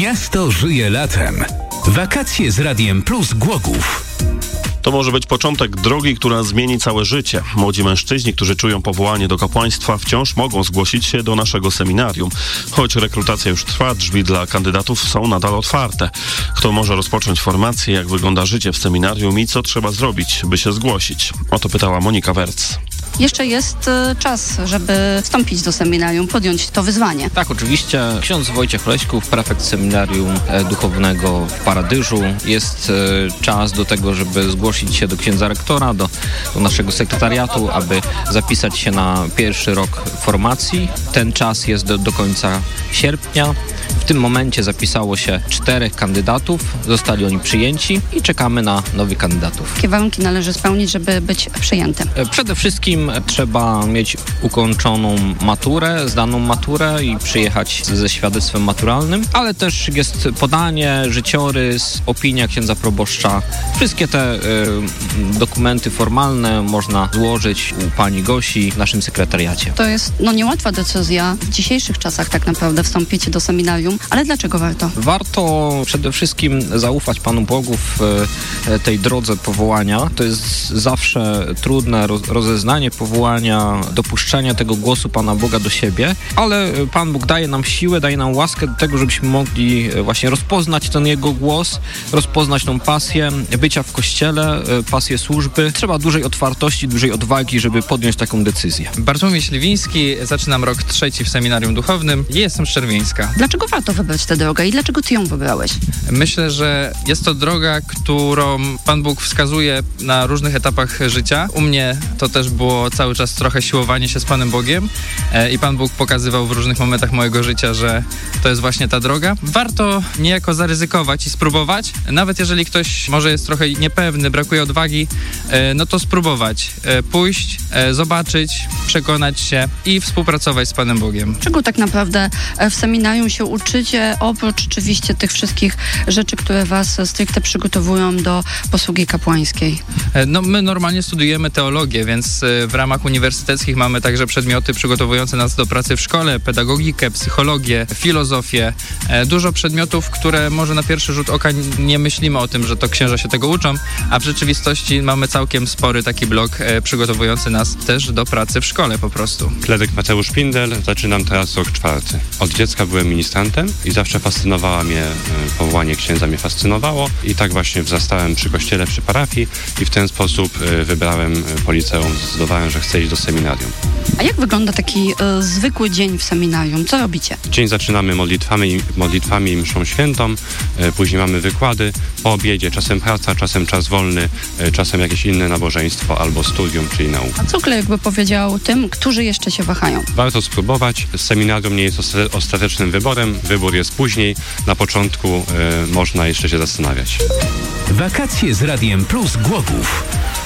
Miasto żyje latem. Wakacje z Radiem Plus Głogów. To może być początek drogi, która zmieni całe życie. Młodzi mężczyźni, którzy czują powołanie do kapłaństwa, wciąż mogą zgłosić się do naszego seminarium. Choć rekrutacja już trwa, drzwi dla kandydatów są nadal otwarte. Kto może rozpocząć formację, jak wygląda życie w seminarium i co trzeba zrobić, by się zgłosić? O to pytała Monika Werc. Jeszcze jest czas, żeby wstąpić do seminarium, podjąć to wyzwanie. Tak, oczywiście. Ksiądz Wojciech Leśków, prefekt seminarium duchownego w Paradyżu. Jest czas do tego, żeby zgłosić się do księdza rektora, do naszego sekretariatu, aby zapisać się na pierwszy rok formacji. Ten czas jest do końca sierpnia. W tym momencie zapisało się 4 kandydatów, zostali oni przyjęci i czekamy na nowych kandydatów. Jakie warunki należy spełnić, żeby być przyjętym? Przede wszystkim trzeba mieć ukończoną maturę, zdaną maturę i przyjechać ze świadectwem maturalnym, ale też jest podanie, życiorys, opinia księdza proboszcza. Wszystkie te dokumenty formalne można złożyć u pani Gosi w naszym sekretariacie. To jest niełatwa decyzja w dzisiejszych czasach tak naprawdę wstąpić do seminarium, ale dlaczego warto? Warto przede wszystkim zaufać Panu Bogu w tej drodze powołania. To jest zawsze trudne rozeznanie powołania, dopuszczenie tego głosu Pana Boga do siebie, ale Pan Bóg daje nam siłę, daje nam łaskę do tego, żebyśmy mogli właśnie rozpoznać ten Jego głos, rozpoznać tą pasję bycia w Kościele, pasję służby. Trzeba dużej otwartości, dużej odwagi, żeby podjąć taką decyzję. Bartłomiej Śliwiński, zaczynam rok 3 w seminarium duchownym i jestem z Czerwieńska. Dlaczego warto wybrać tę drogę i dlaczego Ty ją wybrałeś? Myślę, że jest to droga, którą Pan Bóg wskazuje na różnych etapach życia. U mnie to też było cały czas trochę siłowanie się z Panem Bogiem i Pan Bóg pokazywał w różnych momentach mojego życia, że to jest właśnie ta droga. Warto niejako zaryzykować i spróbować. Nawet jeżeli ktoś może jest trochę niepewny, brakuje odwagi, no to spróbować. Pójść, zobaczyć, przekonać się i współpracować z Panem Bogiem. Czego tak naprawdę w seminarium się uczycie, oprócz oczywiście tych wszystkich rzeczy, które was stricte przygotowują do posługi kapłańskiej? No my normalnie studiujemy teologię, więc w ramach uniwersyteckich mamy także przedmioty przygotowujące nas do pracy w szkole, pedagogikę, psychologię, filozofię. Dużo przedmiotów, które może na pierwszy rzut oka nie myślimy o tym, że to księża się tego uczą, a w rzeczywistości mamy całkiem spory taki blok przygotowujący nas też do pracy w szkole po prostu. Kleryk Mateusz Pindel, zaczynam teraz rok 4. Od dziecka byłem ministrantem i zawsze fascynowało mnie, powołanie księdza mnie fascynowało i tak właśnie wzrastałem przy kościele, przy parafii i w ten sposób wybrałem po liceum, zdecydowałem, że chcę iść do seminarium. A jak wygląda taki zwykły dzień w seminarium? Co robicie? Dzień zaczynamy modlitwami i mszą świętą, później mamy wykłady, po obiedzie czasem praca, czasem czas wolny, czasem jakieś inne nabożeństwo albo studium, czyli nauka. A co kleryk by powiedział tym, którzy jeszcze się wahają? Warto spróbować. Seminarium nie jest ostatecznym wyborem, wybór jest później. Na początku można jeszcze się zastanawiać. Wakacje z Radiem Plus Głogów.